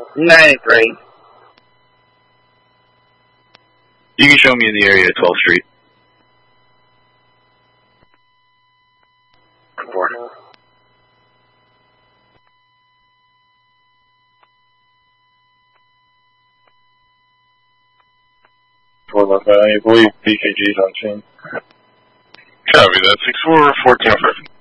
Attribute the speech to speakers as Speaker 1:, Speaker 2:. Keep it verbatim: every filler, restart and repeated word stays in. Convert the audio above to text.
Speaker 1: ninety-three.
Speaker 2: You can show me in the area at twelfth Street.
Speaker 1: Four.
Speaker 3: Four left eye, I believe B K G's on scene.
Speaker 4: Copy that. six four, fourteen oh five.